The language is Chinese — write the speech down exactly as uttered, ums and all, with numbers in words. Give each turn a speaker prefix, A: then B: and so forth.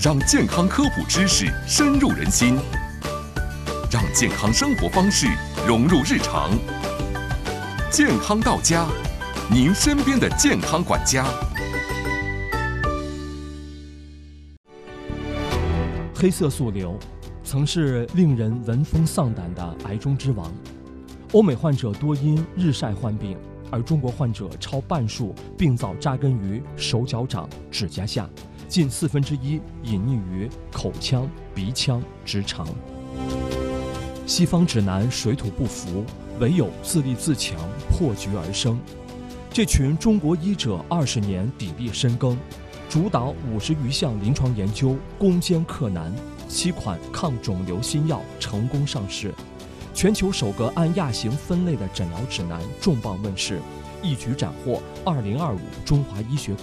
A: 让健康科普知识深入人心，让健康生活方式融入日常。健康到家，您身边的健康管家。
B: 黑色素瘤曾是令人闻风丧胆的癌中之王，欧美患者多因日晒患病，而中国患者超半数病灶扎根于手脚掌、指甲下，近四分之一隐匿于口腔、鼻腔、直肠。西方指南水土不服，唯有自立自强，破局而生。这群中国医者二十年砥砺深耕，主导五十余项临床研究，攻坚克难，七款抗肿瘤新药成功上市，全球首个按亚型分类的诊疗指南重磅问世，一举斩获二零二五中华医学